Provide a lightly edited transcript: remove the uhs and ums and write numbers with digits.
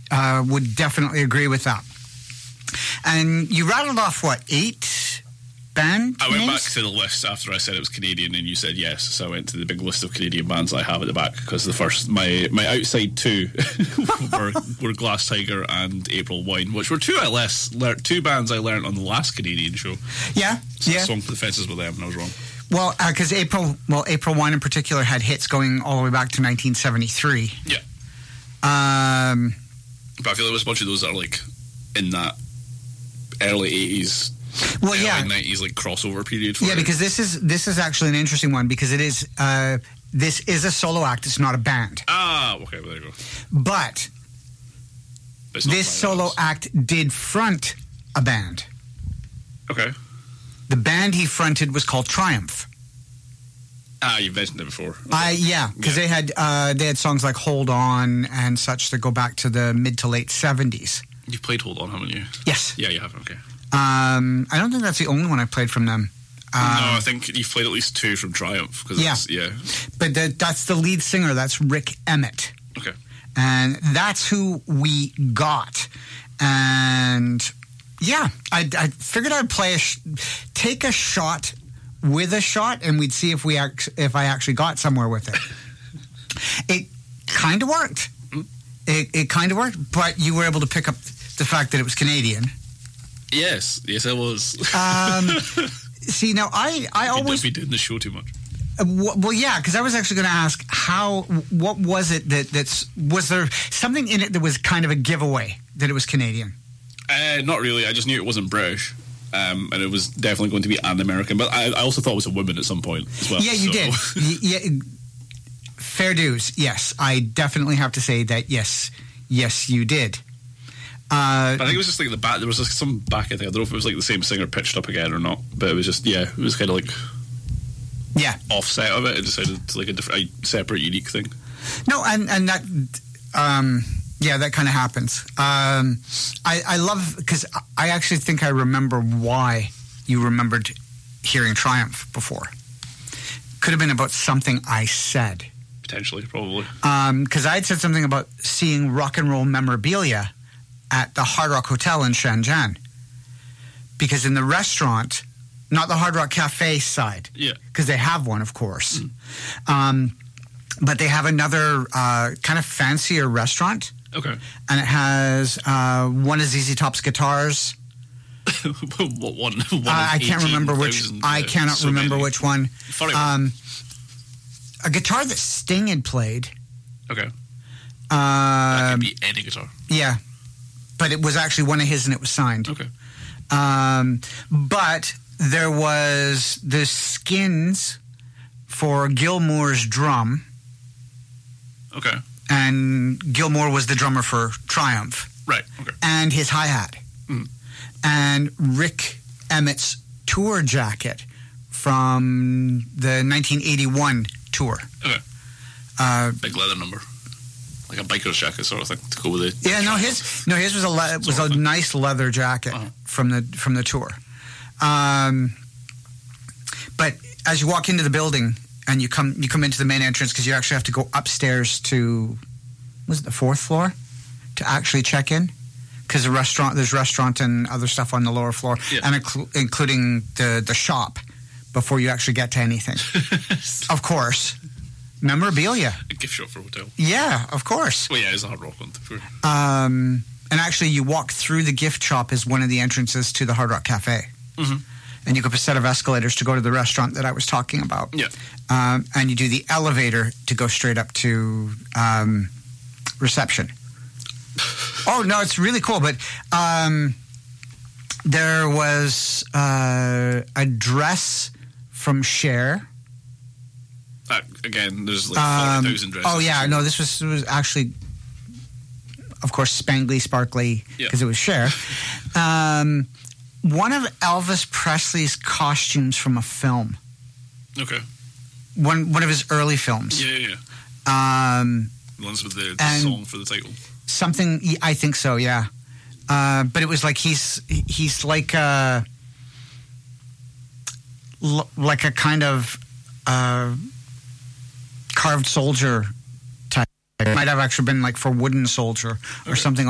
would definitely agree with that. And you rattled off, 8 band I went names? back to the list after I said it was Canadian, and you said yes. So I went to the big list of Canadian bands I have at the back, because the first, my outside two were Glass Tiger and April Wine, which were two bands I learnt on the last Canadian show. Yeah, So yeah. I swung for the fences with them, and I was wrong. Well, because April Wine in particular had hits going all the way back to 1973. Yeah. But I feel there was a bunch of those that are like in that early 80s, Well, early yeah, 90s like crossover period. For yeah, it. because this is actually an interesting one, because it is this is a solo act. It's not a band, Okay, well, there you go. but But it's not this Brian solo Adams. act did front a band. Okay. The band he fronted was called Triumph. You've mentioned it before. Okay. Because they had songs like "Hold On" and such that go back to the mid to late 70s. You've played Hold On, haven't you? Yes. Yeah, you have. Okay. I don't think that's the only one I played from them. No, I think you've played at least 2 from Triumph. Cause Yeah. But that's the lead singer. That's Rick Emmett. Okay. And that's who we got. And yeah, I figured I'd take a shot with a shot, and we'd see if I actually got somewhere with it. It kind of worked. It kind of worked, but you were able to pick up the fact that it was Canadian. Yes, I was. See, now I always be doing the show too much. Well, yeah, because I was actually going to ask what was it was there something in it that was kind of a giveaway that it was Canadian? Not really. I just knew it wasn't British, and it was definitely going to be an American. But I also thought it was a woman at some point as well. Yeah, you did. Yeah, fair dues. Yes, I definitely have to say that. Yes, you did. But I think it was just like the back. There was just some back. I think I don't know if it was like the same singer pitched up again or not. But it was just it was kind of like offset of it. It decided to like a separate, unique thing. No, and that that kind of happens. I love, because I actually think I remember why you remembered hearing Triumph before. Could have been about something I said. Potentially, probably. Because I had said something about seeing rock and roll memorabilia at the Hard Rock Hotel in Shenzhen. Because in the restaurant, not the Hard Rock Cafe side, because they have one, of course, but they have another kind of fancier restaurant. Okay. And it has one of ZZ Top's guitars. What one? I can't remember which. I cannot remember which one. A guitar that Sting had played. Okay. That could be any guitar. Yeah, but it was actually one of his, and it was signed. Okay. But there was the skins for Gilmour's drum. Okay. And Gilmour was the drummer for Triumph. Right. Okay. And his hi-hat. And Rick Emmett's tour jacket from the 1981 tour. Okay. Big leather number. Like a biker's jacket sort of thing to go with it. Yeah, his was a nice leather jacket from the tour. But as you walk into the building and you come into the main entrance, because you actually have to go upstairs to, was it the 4th floor, to actually check in? Because there's restaurant and other stuff on the lower floor, and including the shop before you actually get to anything. Of course. Memorabilia. A gift shop for a hotel. Yeah, of course. Well, yeah, it's a Hard Rock one. Sure. And actually, you walk through the gift shop as one of the entrances to the Hard Rock Cafe. Mm-hmm. And you go up a set of escalators to go to the restaurant that I was talking about. Yeah. And you do the elevator to go straight up to reception. Oh, no, it's really cool. But there was a dress from Cher. Again, there's like 40,000 dresses. Oh, yeah. No, this was actually, of course, spangly, sparkly, because it was Cher. One of Elvis Presley's costumes from a film. Okay. One of his early films. Yeah. The ones with the song for the title. Something, I think so, yeah. But it was like he's like a kind of carved soldier type. It might have actually been like for wooden soldier or something